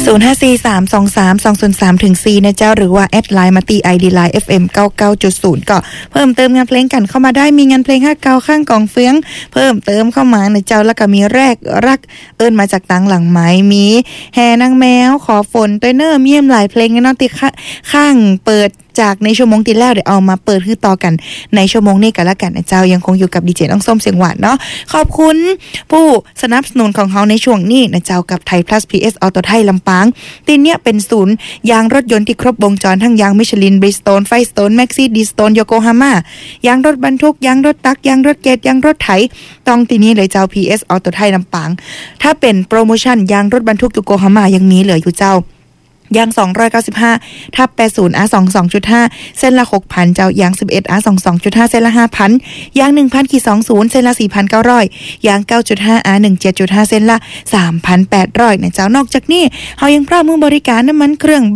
0543232003-4นะเจ้าหรือว่าแอดไลน์มาตี ID Line FM 99.0 ก็เพิ่มเติมงานเพลงกันเข้ามาได้มีงานเพลง5เกาข้างกองเฟืองเพิ่มเติมเข้ามานะเจ้าแล้วก็มีแรกรักเอิ้นมาจากตังหลังไม้มีแห่นางแมวขอฝนตัวเนอร์เมียมหลายเพลงเนาะติข้างเปิดจากในชั่วโมงที่แล้วเดี๋ยวเอามาเปิดให้ต่อกันในชั่วโมงนี้กันละกันนะเจ้ายังคงอยู่กับดีเจน้องส้มเสียงหวานเนาะขอบคุณผู้สนับสนุนของเขาในช่วงนี้นะเจ้ากับไทย plus PS ออโตไทยลำปางตีเนี่ยเป็นศูนย์ยางรถยนต์ที่ครบวงจรทั้งยางมิชลินบริสโตนไฟสโตนแม็กซี่ดีสโตนโยโกฮาม่ายางรถบรรทุกยางรถตักยางรถเกตยางรถไถต้องตีนี้เลยเจ้า PS ออโตไทยลำปางถ้าเป็นโปรโมชั่นยางรถบรรทุกโยโกฮาม่ายังมีเหลืออยู่เจ้ายาง295ทับ80 R 22.5เส้นละ 6,000 เจ้ายาง11 R 22.5เส้นละ 5,000 ยาง 1,000-20 เส้นละ 4,900 ยาง 9.5 R 17.5 เส้นละ 3,800 นะเจ้านอกจากนี้เฮายังพร้อมมือบริการน้ำมันเครื่อง